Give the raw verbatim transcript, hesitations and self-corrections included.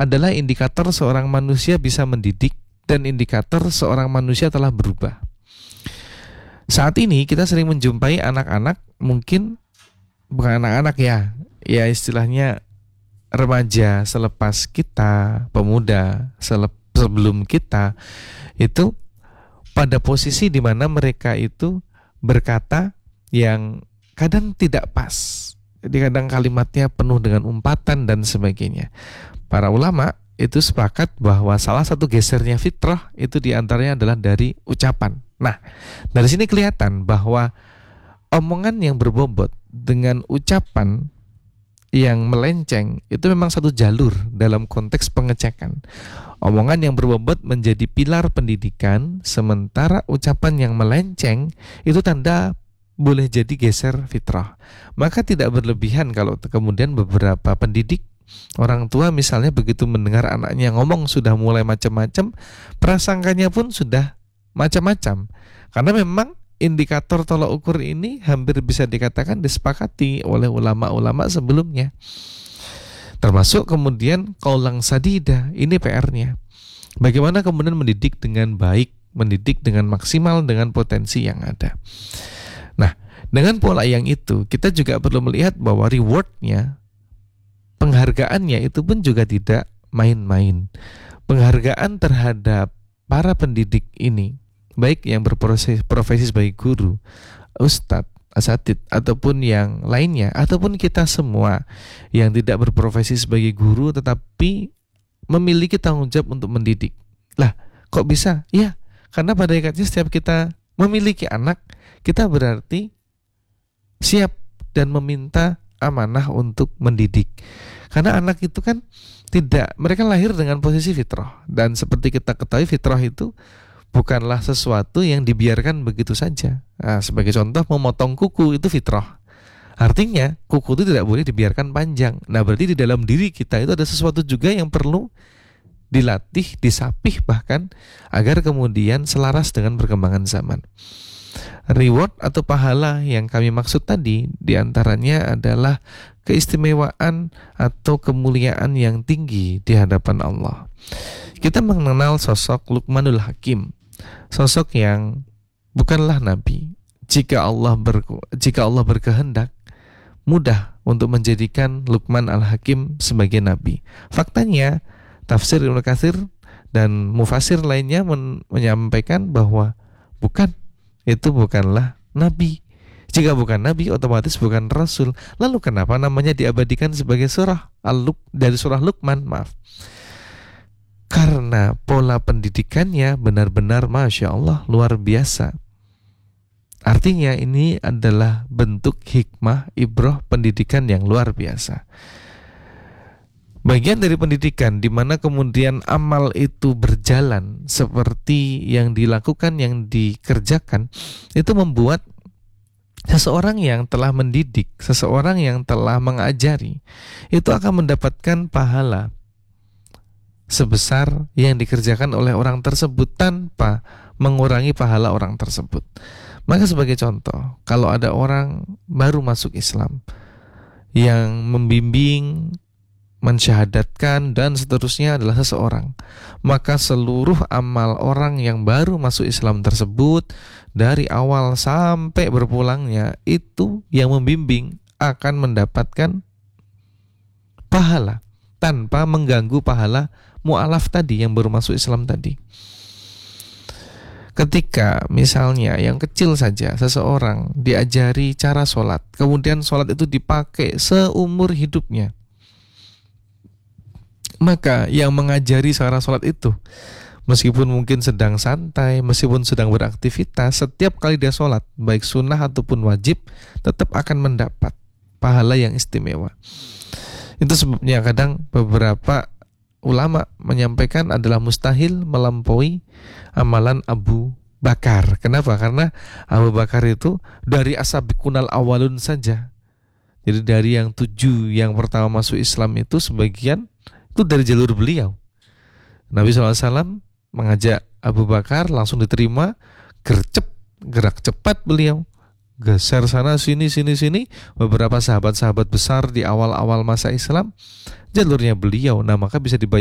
adalah indikator seorang manusia bisa mendidik dan indikator seorang manusia telah berubah. Saat ini kita sering menjumpai anak-anak, mungkin bukan anak-anak ya, ya istilahnya remaja selepas kita, pemuda selep, sebelum kita, itu pada posisi di mana mereka itu berkata yang kadang tidak pas. Jadi kadang kalimatnya penuh dengan umpatan dan sebagainya. Para ulama itu sepakat bahwa salah satu gesernya fitrah itu diantaranya adalah dari ucapan. Nah, dari sini kelihatan bahwa omongan yang berbobot dengan ucapan yang melenceng itu memang satu jalur dalam konteks pengecekan. Omongan yang berbobot menjadi pilar pendidikan, sementara ucapan yang melenceng itu tanda boleh jadi geser fitrah. Maka tidak berlebihan kalau kemudian beberapa pendidik, orang tua misalnya begitu mendengar anaknya ngomong sudah mulai macam-macam, prasangkanya pun sudah macam-macam. Karena memang indikator tolak ukur ini hampir bisa dikatakan disepakati oleh ulama-ulama sebelumnya. Termasuk kemudian qaulan sadida, ini P R-nya. Bagaimana kemudian mendidik dengan baik, mendidik dengan maksimal dengan potensi yang ada. Nah, dengan pola yang itu, kita juga perlu melihat bahwa reward-nya, penghargaannya itu pun juga tidak main-main. Penghargaan terhadap para pendidik ini, baik yang berprofesi profesi sebagai guru, ustadz, asatid, ataupun yang lainnya, ataupun kita semua yang tidak berprofesi sebagai guru tetapi memiliki tanggung jawab untuk mendidik. Lah, kok bisa? Ya, karena pada hakikatnya setiap kita memiliki anak, kita berarti siap dan meminta amanah untuk mendidik. Karena anak itu kan tidak, mereka lahir dengan posisi fitrah. Dan seperti kita ketahui, fitrah itu bukanlah sesuatu yang dibiarkan begitu saja. Nah, sebagai contoh, memotong kuku itu fitrah. Artinya kuku itu tidak boleh dibiarkan panjang. Nah, berarti di dalam diri kita itu ada sesuatu juga yang perlu dilatih, disapih bahkan, agar kemudian selaras dengan perkembangan zaman. Reward atau pahala yang kami maksud tadi diantaranya adalah keistimewaan atau kemuliaan yang tinggi di hadapan Allah. Kita mengenal sosok Luqmanul Hakim, sosok yang bukanlah nabi. Jika Allah ber, jika Allah berkehendak, mudah untuk menjadikan Luqman Al-Hakim sebagai nabi. Faktanya, tafsir Ibnu Katsir dan mufasir lainnya men- menyampaikan bahwa bukan, itu bukanlah nabi. Jika bukan nabi, otomatis bukan rasul. Lalu kenapa namanya diabadikan sebagai surah Al-Luq, dari surah Luqman? Maaf. Karena pola pendidikannya benar-benar Masya Allah luar biasa. Artinya ini adalah bentuk hikmah, ibrah pendidikan yang luar biasa. Bagian dari pendidikan di mana kemudian amal itu berjalan seperti yang dilakukan, yang dikerjakan, itu membuat seseorang yang telah mendidik, seseorang yang telah mengajari, itu akan mendapatkan pahala sebesar yang dikerjakan oleh orang tersebut tanpa mengurangi pahala orang tersebut. Maka sebagai contoh, kalau ada orang baru masuk Islam yang membimbing, mensyahadatkan dan seterusnya adalah seseorang, maka seluruh amal orang yang baru masuk Islam tersebut dari awal sampai berpulangnya itu yang membimbing akan mendapatkan pahala tanpa mengganggu pahala mu'alaf tadi yang baru masuk Islam tadi. Ketika misalnya yang kecil saja seseorang diajari cara sholat, kemudian sholat itu dipakai seumur hidupnya, maka yang mengajari cara sholat itu, meskipun mungkin sedang santai, meskipun sedang beraktivitas, setiap kali dia sholat, baik sunnah ataupun wajib, tetap akan mendapat pahala yang istimewa. Itu sebabnya kadang beberapa ulama menyampaikan adalah mustahil melampaui amalan Abu Bakar. Kenapa? Karena Abu Bakar itu dari asabiqunal awalun saja. Jadi dari yang tujuh yang pertama masuk Islam itu sebagian itu dari jalur beliau. Nabi shallallahu alaihi wasallam mengajak Abu Bakar, langsung diterima, gercep, gerak cepat beliau, geser sana sini sini sini. Beberapa sahabat-sahabat besar di awal-awal masa Islam jalurnya beliau. Nah, maka bisa dibayangkan